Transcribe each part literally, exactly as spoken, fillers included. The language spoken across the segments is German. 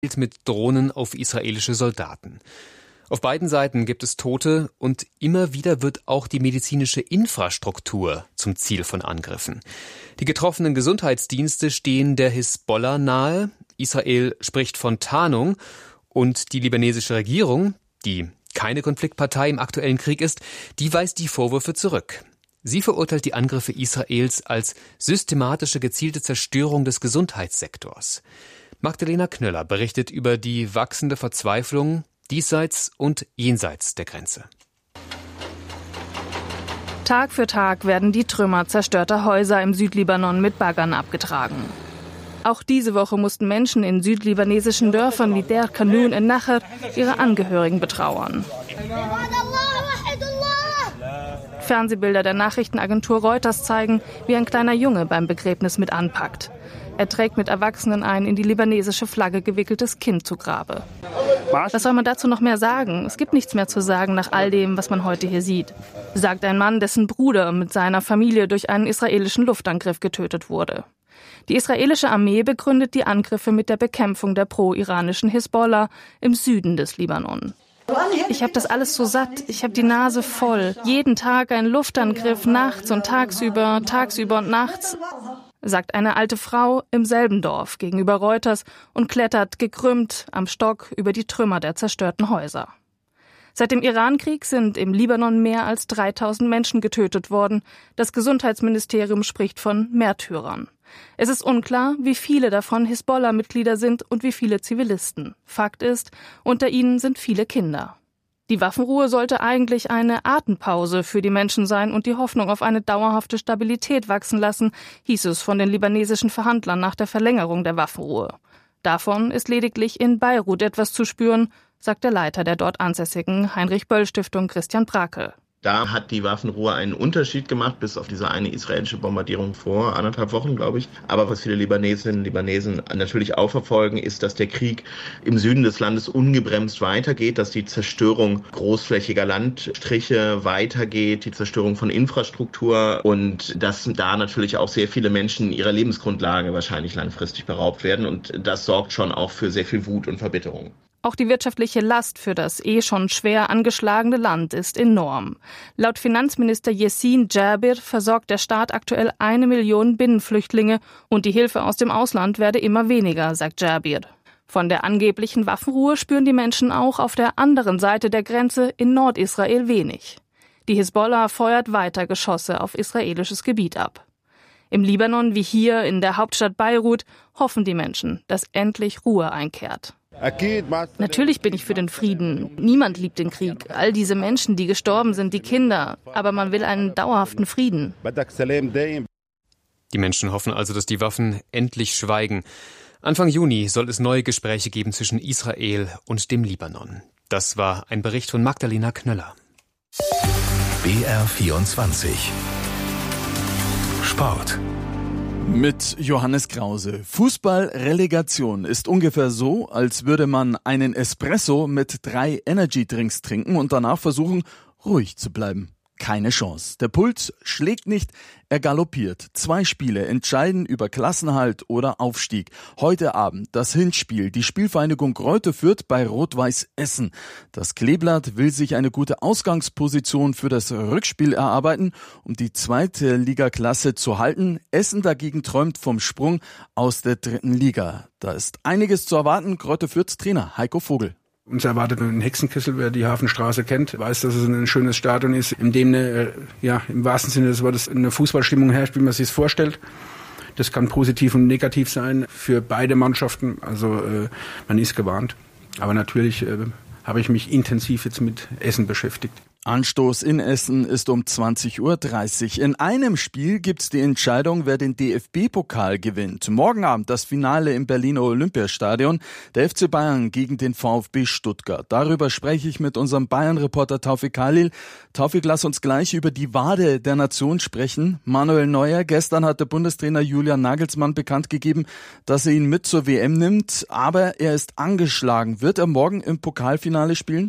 mit Drohnen auf israelische Soldaten. Auf beiden Seiten gibt es Tote und immer wieder wird auch die medizinische Infrastruktur zum Ziel von Angriffen. Die getroffenen Gesundheitsdienste stehen der Hisbollah nahe. Israel spricht von Tarnung und die libanesische Regierung, die keine Konfliktpartei im aktuellen Krieg ist, die weist die Vorwürfe zurück. Sie verurteilt die Angriffe Israels als systematische gezielte Zerstörung des Gesundheitssektors. Magdalena Knöller berichtet über die wachsende Verzweiflung diesseits und jenseits der Grenze. Tag für Tag werden die Trümmer zerstörter Häuser im Südlibanon mit Baggern abgetragen. Auch diese Woche mussten Menschen in südlibanesischen Dörfern wie Der Kanun in Nachar ihre Angehörigen betrauern. Fernsehbilder der Nachrichtenagentur Reuters zeigen, wie ein kleiner Junge beim Begräbnis mit anpackt. Er trägt mit Erwachsenen ein in die libanesische Flagge gewickeltes Kind zu Grabe. Was soll man dazu noch mehr sagen? Es gibt nichts mehr zu sagen nach all dem, was man heute hier sieht, sagt ein Mann, dessen Bruder mit seiner Familie durch einen israelischen Luftangriff getötet wurde. Die israelische Armee begründet die Angriffe mit der Bekämpfung der pro-iranischen Hisbollah im Süden des Libanon. Ich habe das alles so satt, ich habe die Nase voll. Jeden Tag ein Luftangriff, nachts und tagsüber, tagsüber und nachts, sagt eine alte Frau im selben Dorf gegenüber Reuters und klettert gekrümmt am Stock über die Trümmer der zerstörten Häuser. Seit dem Irankrieg sind im Libanon mehr als dreitausend Menschen getötet worden. Das Gesundheitsministerium spricht von Märtyrern. Es ist unklar, wie viele davon Hisbollah-Mitglieder sind und wie viele Zivilisten. Fakt ist, unter ihnen sind viele Kinder. Die Waffenruhe sollte eigentlich eine Atempause für die Menschen sein und die Hoffnung auf eine dauerhafte Stabilität wachsen lassen, hieß es von den libanesischen Verhandlern nach der Verlängerung der Waffenruhe. Davon ist lediglich in Beirut etwas zu spüren, sagt der Leiter der dort ansässigen Heinrich-Böll-Stiftung Christian Brakel. Da hat die Waffenruhe einen Unterschied gemacht, bis auf diese eine israelische Bombardierung vor anderthalb Wochen, glaube ich. Aber was viele Libanesinnen und Libanesen natürlich auch verfolgen, ist, dass der Krieg im Süden des Landes ungebremst weitergeht, dass die Zerstörung großflächiger Landstriche weitergeht, die Zerstörung von Infrastruktur und dass da natürlich auch sehr viele Menschen ihrer Lebensgrundlage wahrscheinlich langfristig beraubt werden. Und das sorgt schon auch für sehr viel Wut und Verbitterung. Auch die wirtschaftliche Last für das eh schon schwer angeschlagene Land ist enorm. Laut Finanzminister Yassin Jabir versorgt der Staat aktuell eine Million Binnenflüchtlinge und die Hilfe aus dem Ausland werde immer weniger, sagt Jabir. Von der angeblichen Waffenruhe spüren die Menschen auch auf der anderen Seite der Grenze in Nordisrael wenig. Die Hisbollah feuert weiter Geschosse auf israelisches Gebiet ab. Im Libanon wie hier in der Hauptstadt Beirut hoffen die Menschen, dass endlich Ruhe einkehrt. Natürlich bin ich für den Frieden. Niemand liebt den Krieg. All diese Menschen, die gestorben sind, die Kinder. Aber man will einen dauerhaften Frieden. Die Menschen hoffen also, dass die Waffen endlich schweigen. Anfang Juni soll es neue Gespräche geben zwischen Israel und dem Libanon. Das war ein Bericht von Magdalena Knöller. B R vierundzwanzig Sport. Mit Johannes Krause. Fußball-Relegation ist ungefähr so, als würde man einen Espresso mit drei Energy-Drinks trinken und danach versuchen, ruhig zu bleiben. Keine Chance. Der Puls schlägt nicht, er galoppiert. Zwei Spiele entscheiden über Klassenhalt oder Aufstieg. Heute Abend das Hinspiel. Die Spielvereinigung Greuther Fürth bei Rot-Weiß Essen. Das Kleeblatt will sich eine gute Ausgangsposition für das Rückspiel erarbeiten, um die zweite Ligaklasse zu halten. Essen dagegen träumt vom Sprung aus der dritten Liga. Da ist einiges zu erwarten. Greuther Fürths Trainer Heiko Vogel. Uns erwartet ein Hexenkessel, wer die Hafenstraße kennt, weiß, dass es ein schönes Stadion ist, in dem eine, ja, im wahrsten Sinne des Wortes eine Fußballstimmung herrscht, wie man sich es vorstellt. Das kann positiv und negativ sein für beide Mannschaften, also äh, man ist gewarnt. Aber natürlich äh, habe ich mich intensiv jetzt mit Essen beschäftigt. Anstoß in Essen ist um zwanzig Uhr dreißig. In einem Spiel gibt's die Entscheidung, wer den D F B-Pokal gewinnt. Morgen Abend das Finale im Berliner Olympiastadion. Der F C Bayern gegen den VfB Stuttgart. Darüber spreche ich mit unserem Bayern-Reporter Taufik Khalil. Taufik, lass uns gleich über die Wade der Nation sprechen. Manuel Neuer, gestern hat der Bundestrainer Julian Nagelsmann bekannt gegeben, dass er ihn mit zur W M nimmt. Aber er ist angeschlagen. Wird er morgen im Pokalfinale spielen?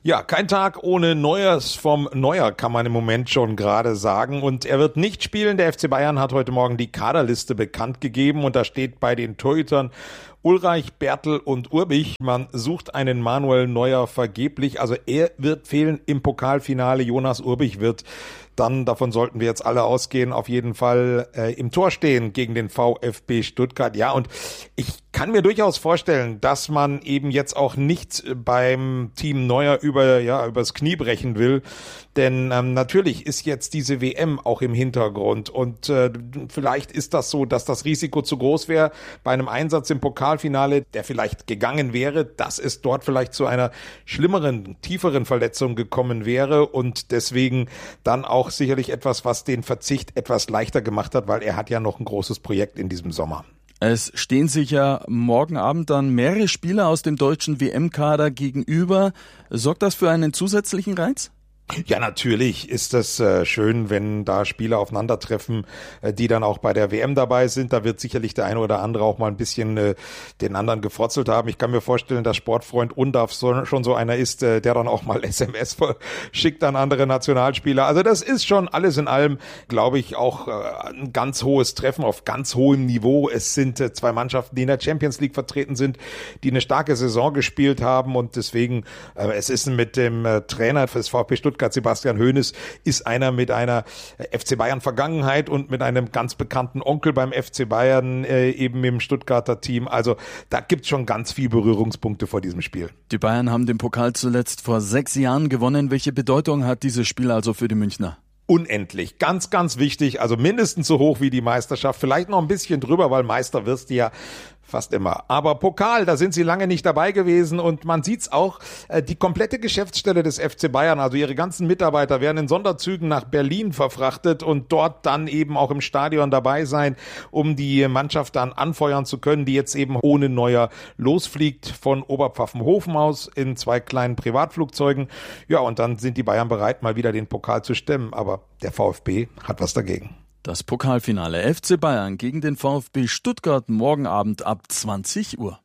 Ja, kein Tag ohne Neues vom Neuer, kann man im Moment schon gerade sagen. Und er wird nicht spielen. Der F C Bayern hat heute Morgen die Kaderliste bekannt gegeben. Und da steht bei den Torhütern Ulreich, Bertel und Urbich. Man sucht einen Manuel Neuer vergeblich. Also er wird fehlen im Pokalfinale. Jonas Urbich wird dann, davon sollten wir jetzt alle ausgehen, auf jeden Fall äh, im Tor stehen gegen den VfB Stuttgart. Ja, und ich kann mir durchaus vorstellen, dass man eben jetzt auch nicht beim Team Neuer über ja übers Knie brechen will, denn ähm, natürlich ist jetzt diese W M auch im Hintergrund und äh, vielleicht ist das so, dass das Risiko zu groß wäre bei einem Einsatz im Pokalfinale, der vielleicht gegangen wäre, dass es dort vielleicht zu einer schlimmeren, tieferen Verletzung gekommen wäre und deswegen dann auch sicherlich etwas, was den Verzicht etwas leichter gemacht hat, weil er hat ja noch ein großes Projekt in diesem Sommer. Es stehen sich ja morgen Abend dann mehrere Spieler aus dem deutschen W M-Kader gegenüber. Sorgt das für einen zusätzlichen Reiz? Ja, natürlich ist es äh, schön, wenn da Spieler aufeinandertreffen, äh, die dann auch bei der W M dabei sind. Da wird sicherlich der eine oder andere auch mal ein bisschen äh, den anderen gefrotzelt haben. Ich kann mir vorstellen, dass Sportfreund Undaf so, schon so einer ist, äh, der dann auch mal S M S schickt an andere Nationalspieler. Also das ist schon alles in allem, glaube ich, auch äh, ein ganz hohes Treffen auf ganz hohem Niveau. Es sind äh, zwei Mannschaften, die in der Champions League vertreten sind, die eine starke Saison gespielt haben und deswegen, äh, es ist mit dem äh, Trainer des VfB Stuttgart, Sebastian Hoeneß, ist einer mit einer F C Bayern Vergangenheit und mit einem ganz bekannten Onkel beim F C Bayern äh, eben im Stuttgarter Team. Also da gibt's schon ganz viel Berührungspunkte vor diesem Spiel. Die Bayern haben den Pokal zuletzt vor sechs Jahren gewonnen. Welche Bedeutung hat dieses Spiel also für die Münchner? Unendlich. Ganz, ganz wichtig. Also mindestens so hoch wie die Meisterschaft. Vielleicht noch ein bisschen drüber, weil Meister wirst du ja fast immer. Aber Pokal, da sind sie lange nicht dabei gewesen und man sieht's auch, äh, die komplette Geschäftsstelle des F C Bayern, also ihre ganzen Mitarbeiter werden in Sonderzügen nach Berlin verfrachtet und dort dann eben auch im Stadion dabei sein, um die Mannschaft dann anfeuern zu können, die jetzt eben ohne Neuer losfliegt von Oberpfaffenhofen aus in zwei kleinen Privatflugzeugen. Ja, und dann sind die Bayern bereit, mal wieder den Pokal zu stemmen, aber der VfB hat was dagegen. Das Pokalfinale F C Bayern gegen den VfB Stuttgart morgen Abend ab zwanzig Uhr.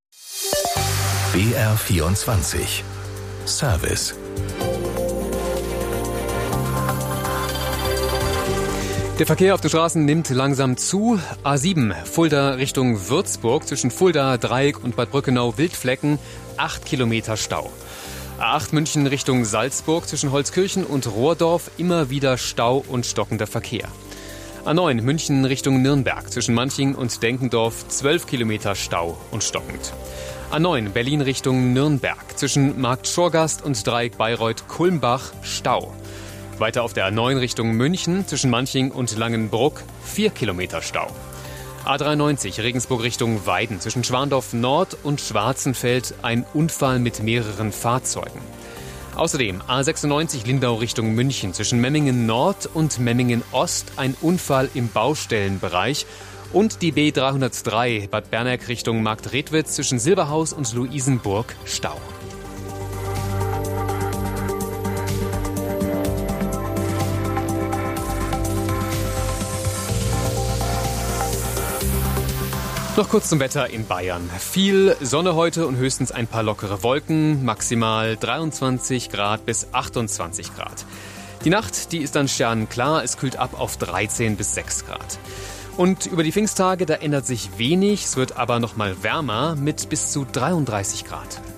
B R vierundzwanzig Service. Der Verkehr auf den Straßen nimmt langsam zu. A sieben, Fulda Richtung Würzburg, zwischen Fulda, Dreieck und Bad Brückenau Wildflecken, acht Kilometer Stau. A acht München Richtung Salzburg, zwischen Holzkirchen und Rohrdorf, immer wieder Stau und stockender Verkehr. A neun München Richtung Nürnberg, zwischen Manching und Denkendorf, zwölf Kilometer Stau und stockend. A neun Berlin Richtung Nürnberg, zwischen Markt Schorgast und Dreieck Bayreuth-Kulmbach, Stau. Weiter auf der A neun Richtung München, zwischen Manching und Langenbruck, vier Kilometer Stau. A dreiundneunzig Regensburg Richtung Weiden, zwischen Schwandorf Nord und Schwarzenfeld, ein Unfall mit mehreren Fahrzeugen. Außerdem A sechsundneunzig Lindau Richtung München, zwischen Memmingen Nord und Memmingen Ost, ein Unfall im Baustellenbereich. Und die B dreihundertdrei Bad Berneck Richtung Marktredwitz, zwischen Silberhaus und Luisenburg, Stau. Noch kurz zum Wetter in Bayern. Viel Sonne heute und höchstens ein paar lockere Wolken, maximal dreiundzwanzig Grad bis achtundzwanzig Grad. Die Nacht, die ist dann sternenklar, es kühlt ab auf dreizehn bis sechs Grad. Und über die Pfingsttage, da ändert sich wenig, es wird aber noch mal wärmer mit bis zu dreiunddreißig Grad.